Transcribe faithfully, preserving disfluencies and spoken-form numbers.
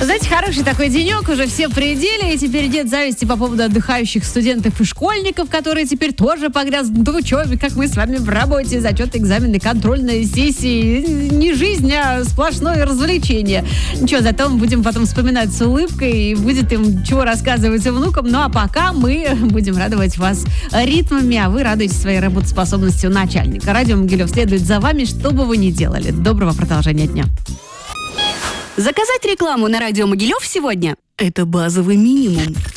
Знаете, хороший такой денек, уже все пределе, и теперь нет зависти по поводу отдыхающих студентов и школьников, которые теперь тоже погрязнут в учебе, как мы с вами в работе, зачеты, экзамены, контрольные сессии. Не жизнь, а сплошное развлечение. Ничего, зато мы будем потом вспоминать с улыбкой, и будет им чего рассказывать внукам. Ну а пока мы будем радовать вас ритмами, а вы радуетесь своей работоспособностью начальника. Радио Могилев следует за вами, что бы вы ни делали. Доброго продолжения дня. Заказать рекламу на радио Могилев сегодня – это базовый минимум.